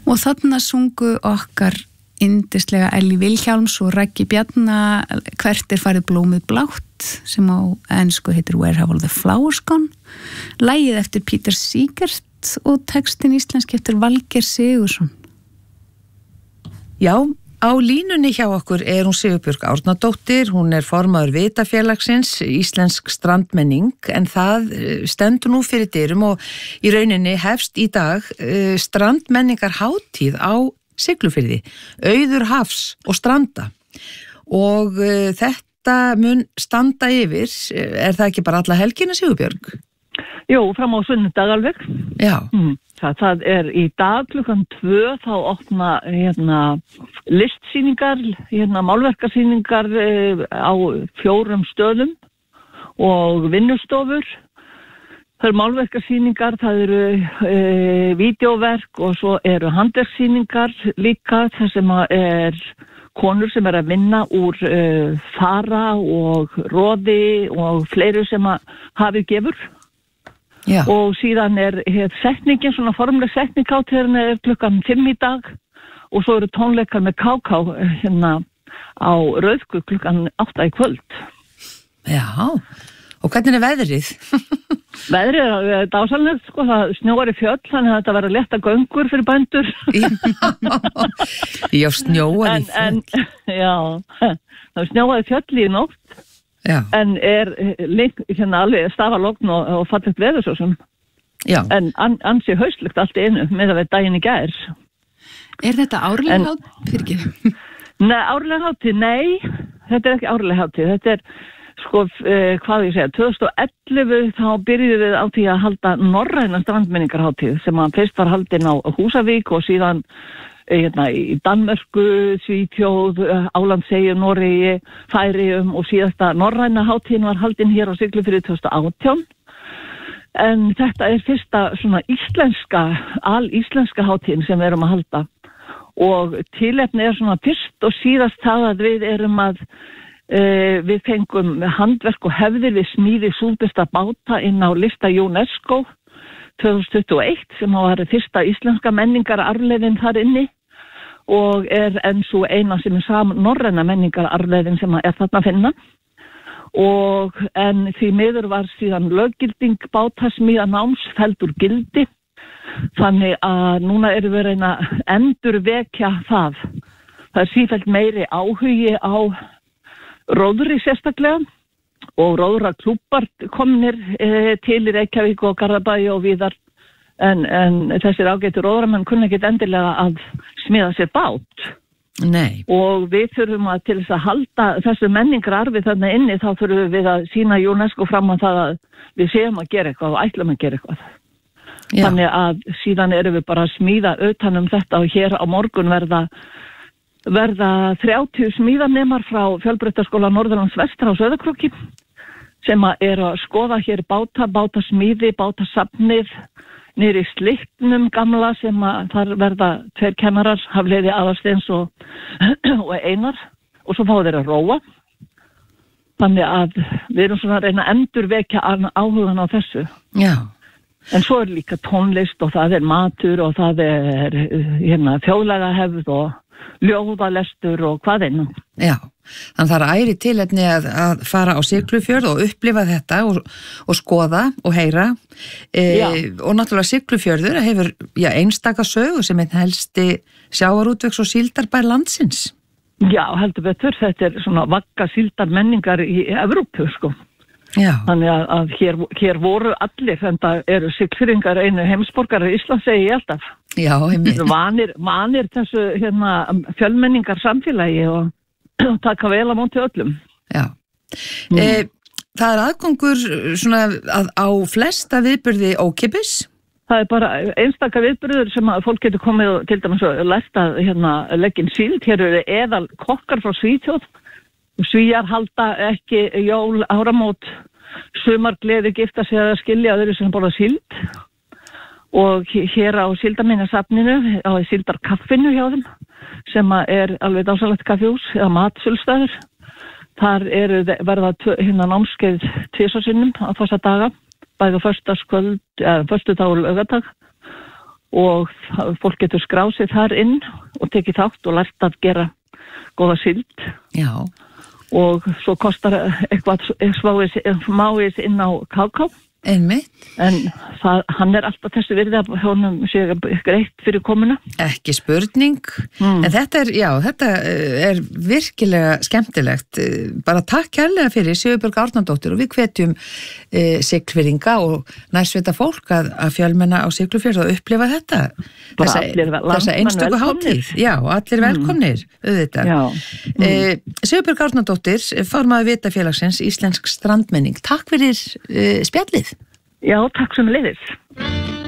Og þarna sungu okkar yndislega Elli Vilhjálms og Raggi Bjarna Hvert farið blómið blátt sem á ensku heitir Where Have All the Flowers Gone. Lagið eftir Peter Sigert og textin íslenski eftir Valgeir Sigursson. Já, á línunni hjá okkur hún Sigurbjörg Árnadóttir, hún formaður Vitafélagsins, íslensk strandmenning, en það stendur nú fyrir dyrum og í rauninni hefst í dag strandmenningar hátíð á Siglufirði, auður hafs og stranda og þetta mun standa yfir, það ekki bara alla helgina Sigurbjörg? Jú, fram á sunnudag alveg. Já. Það í dag klukkan 2 þá opna listsýningar, málverkarsýningar á 4 stöðum og vinnustofur. Það málverkarsýningar, það vídeóverk og svo handverkssýningar líka, þar sem konur sem að vinna úr fara og roði og fleiri sem hafi gefur. Já. Og síðan setningin, svona formleg setning hátíðarinnar klukkan 5 í dag og svo eru tónleikar með KK á Rauðku klukkan 8 í kvöld. Já, og hvernig veðrið? Veðrið dásamlegt, sko, það snjóar í fjöll, þannig að þetta verður létta göngur fyrir bændur. Já, snjóar í fjöll. Já, það snjóar í fjöll í nótt. Já. En alveg stafalogn og fallegt veður svo sem. Já. En ansi haustlegt allt einu með að við daginn í gær. Þetta árleg hátíð? Nei, árleg hátíð, nei. Þetta ekki árleg hátíð. Þetta sko, hvað ég segja, 2011 þá byrjuðum við á því að halda norræna strandmenningarhátíð sem fyrst var haldin á Húsavík og síðan í Danmörku, Svíþjóð, Álandseyjum, Noregi, Færeyjum og síðasta norræna hátíðin var haldin hér á Siglufirði 2018. En þetta fyrsta svona alíslenska hátíðin sem við erum að halda. Og tilefni svona fyrst og síðast það að við erum að við fengum handverk og hefðir við smíði súldista báta inn á lista UNESCO 2021 sem var fyrsta íslenska menningararfleifðin þar inni og enn svo eina sem norræna menningararfleifðin sem þarna að finna. En því miður var síðan löggilding bátasmíða náms felld úr gildi, þannig að núna erum við að reyna að endurvekja það. Það sífellt meiri áhugi á róðri sérstaklega og róðraklúbbar komnir til í Reykjavík og Garðabæi og víðar en þessir ágætu róðramenn kunna ekki endilega að smíða sér bát. Nei. Og við þurfum til þess að halda þessu menningararfi þarna inni þá þurfum við að sýna UNESCO fram á það að við séum að gera eitthvað og ætlum að gera eitthvað. Já. Þannig að síðan erum við bara að smíða utan þetta og hér á morgun verða 30 smíðanemar frá Fjölbrautaskóla Norðurlands vestra á Sauðárkróki sem að skoða hér bátasmíði, bátasafnið niður í Slippnum gamla sem að þar verða 2 kennarar, Hafliði Aðalsteins og Einar og svo fá þeir að róa. Þannig að við erum svona að reyna að endurvekja áhugan á þessu. Já. En svo líka tónlist og það matur og það þjóðlagahefð og ljóðalestur og hvað einu. Já, þannig það æri tilefni að fara á Siglufjörð og upplifa þetta og skoða og heyra og náttúrulega Siglufjörður hefur einstaka sögu sem helsti sjávarútvegs- og síldarbær landsins. Já, heldur betur, þetta svona vagga síldarmenningar í Evrópu, sko. Já. Þannig að hér voru allir, en það eru Siglfirðingar einu heimsborgarar í Ísland, segi ég alltaf. Já, einmitt. Vanir þessu fjölmenningar samfélagi og taka vel á móti öllum. Já. Það aðgangur svona á flesta viðburði ókeypis? Það bara einstaka viðburður sem að fólk getur komið og til dæmis að lært að leggja inn síld. Hér eru eðal kokkar frá Svíþjóð. Svíjar halda ekki jól, áramót, sumargleði, gifta sig að skilja öðru sem borða síld. Og hér á síldarminjasafninu, á síldarkaffinu hjá þeim, sem alveg dásalegt kaffihús eða matsölustæður. Þar verða námskeið 2 sinnum á þessa daga, bæði föstudag og laugardag. og fólk getur skráð sig þar inn og tekið þátt og lært að gera góða síld. Já. Og svo kostar eitthvað smáis inn á KK. Einmitt. En hann alltaf þessi virði að honum sé greitt fyrir komuna. Ekki spurning. En þetta er virkilega skemmtilegt. Bara takk kærlega fyrir Sigurbjörg Árnadóttir og við hvetjum Siglfirðinga og nærsveita fólk að fjölmenna á Siglufjörð og upplifa þetta. Þessa einstöku hátíð. Já, allir velkomnir, auðvitað. Sigurbjörg Árnadóttir, formaður Vitafélagsins Íslensk strandmenning. Takk fyrir spjallið. Já, takk sömuleiðis.